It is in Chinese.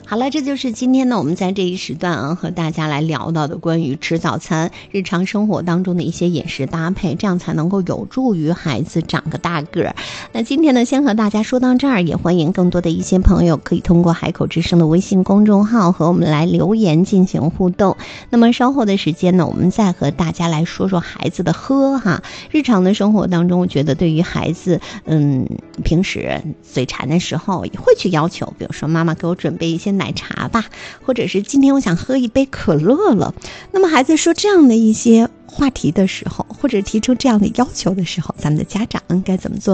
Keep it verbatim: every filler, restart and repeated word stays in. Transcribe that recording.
好了，这就是今天呢我们在这一时段啊和大家来聊到的关于吃早餐日常生活当中的一些饮食搭配，这样才能够有助于孩子长个大个儿。那今天呢先和大家说到这儿，也欢迎更多的一些朋友可以通过海口之声的微信公众号和我们来留言进行互动。那么稍后的时间呢，我们再和大家来说说孩子的喝哈。日常的生活当中，我觉得对于孩子嗯平时嘴馋的时候也会去要求，比如说妈妈给我准备一些奶茶吧，或者是今天我想喝一杯可乐了。那么孩子说这样的一些话题的时候，或者提出这样的要求的时候，咱们的家长该怎么做？